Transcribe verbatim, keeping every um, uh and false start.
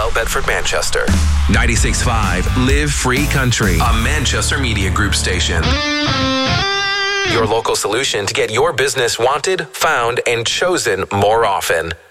Bell Bedford, Manchester. ninety-six point five Live Free Country, a Manchester Media Group station. Your local solution to get your business wanted, found, and chosen more often.